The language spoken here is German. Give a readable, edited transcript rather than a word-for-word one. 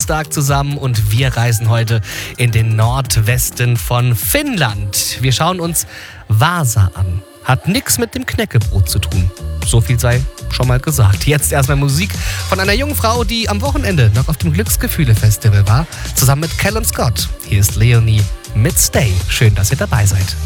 Donnerstag zusammen und wir reisen heute in den Nordwesten von Finnland. Wir schauen uns Vasa an. Hat nichts mit dem Knäckebrot zu tun. So viel sei schon mal gesagt. Jetzt erstmal Musik von einer jungen Frau, die am Wochenende noch auf dem Glücksgefühle-Festival war, zusammen mit Callum Scott. Hier ist Leonie mit Stay. Schön, dass ihr dabei seid.